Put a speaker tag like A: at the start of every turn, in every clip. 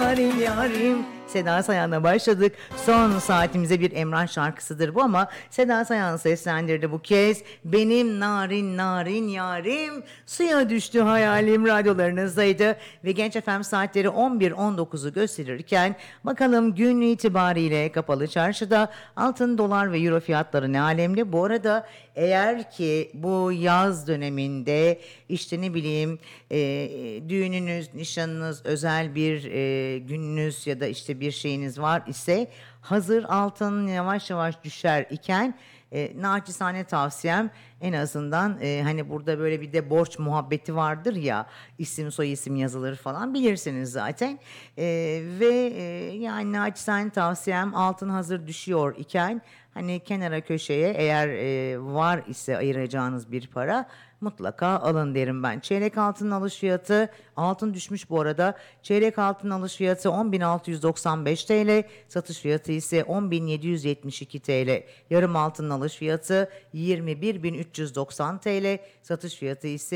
A: narin yarim. Seda Sayan'la başladık. Son saatimize bir Emrah şarkısıdır bu ama Seda Sayan seslendirdi bu kez. Benim narin narin yarim, suya düştü hayalim radyolarınızdaydı. Ve Genç FM saatleri 11.19'u gösterirken bakalım gün itibariyle kapalı çarşıda altın, dolar ve euro fiyatları ne alemde? Bu arada eğer ki bu yaz döneminde işte ne bileyim düğününüz, nişanınız, özel bir gününüz ya da işte bir şeyiniz var ise hazır altın yavaş yavaş düşer iken naçizane tavsiyem en azından hani burada böyle bir de borç muhabbeti vardır ya, isim soy isim yazılır falan, bilirsiniz zaten. Ve yani naçizane tavsiyem altın hazır düşüyor iken hani kenara köşeye eğer var ise ayıracağınız bir para mutlaka alın derim ben. Çeyrek altının alış fiyatı, altın düşmüş bu arada. Çeyrek altın alış fiyatı 10.695 TL, satış fiyatı ise 10.772 TL. Yarım altının alış fiyatı 21.390 TL, satış fiyatı ise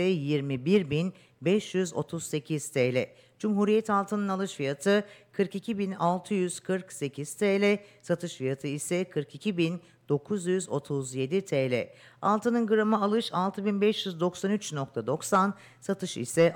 A: 21.538 TL. Cumhuriyet altının alış fiyatı 42.648 TL, satış fiyatı ise 42.937 TL. Altının gramı alış 6.593.90, satış ise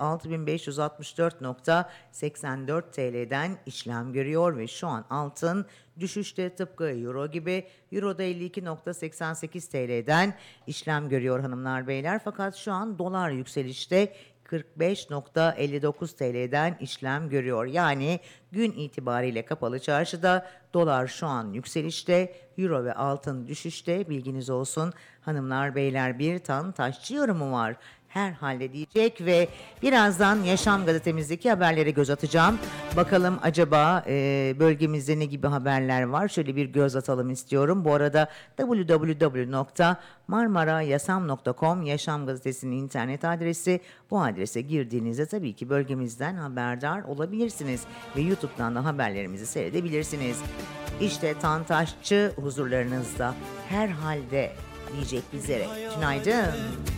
A: 6.564.84 TL'den işlem görüyor ve şu an altın düşüşte, tıpkı euro gibi. Euro'da 52.88 TL'den işlem görüyor hanımlar beyler, fakat şu an dolar yükselişte 45.59 TL'den işlem görüyor. Yani gün itibariyle kapalı çarşıda dolar şu an yükselişte, euro ve altın düşüşte, bilginiz olsun. Hanımlar beyler, bir Tan Taşçı yorumu var herhalde diyecek ve birazdan Yaşam gazetemizdeki haberlere göz atacağım. Bakalım acaba bölgemizde ne gibi haberler var? Şöyle bir göz atalım istiyorum. Bu arada www.marmarayasam.com Yaşam gazetesinin internet adresi. Bu adrese girdiğinizde tabii ki bölgemizden haberdar olabilirsiniz ve YouTube'dan da haberlerimizi seyredebilirsiniz. İşte Tan Taşçı huzurlarınızda herhalde diyecek bizlere. Günaydın.